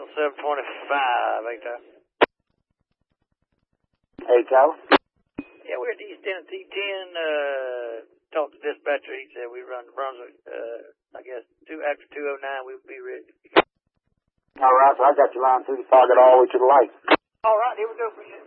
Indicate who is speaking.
Speaker 1: 725, Victor.
Speaker 2: Hey, Cal.
Speaker 1: Yeah, we're at East Tennessee 10. Talked to dispatcher. He said we run to Brunswick. I guess after 209, we'll be ready.
Speaker 2: All right, so I got your line through the target all the way to the light.
Speaker 1: All right, here we go.